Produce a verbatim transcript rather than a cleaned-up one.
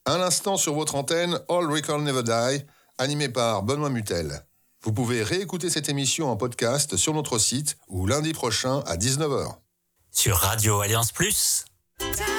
Un instant sur votre antenne, All Recall Never Die, animé par Benoît Mutel. Vous pouvez réécouter cette émission en podcast sur notre site ou lundi prochain à dix-neuf heures. Sur Radio Alliance Plus.